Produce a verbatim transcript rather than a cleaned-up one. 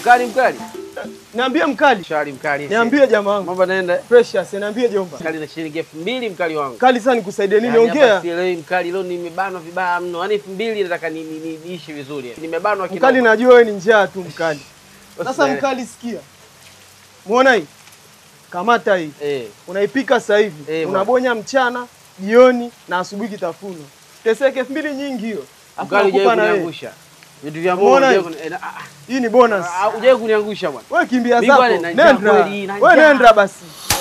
Mkali mkali. Niambie mkali. Shari mkali. Niambie jamaa wangu. Mambo naenda. Precious, niambie jomba. Mkali na shilingi elfu mbili mkali wangu. Kali sana nikusaidie nini? Yani Ongea. Basi leo mkali leo nimebanwa vibaya mno. Yaani elfu mbili nataka niishi ni, ni, ni vizuri. Nimebanwa kidogo. Mkali najua wewe ni njaa tu mkali. Sasa mkali sikia. Muona hii? Kamata hii. Eh. Unaipika sasa hivi. Eh, unabonya mchana, jioni na asubuhi kitafuno. Teseke elfu mbili nyingi hiyo. Mkali hujawahi kuniangusha. Vitu vya Mungu hujawahi. Hii ni bonus. Hujawahi kuniangusha bwana. Wewe kimbia zako. Nenda. Wewe nenda basi.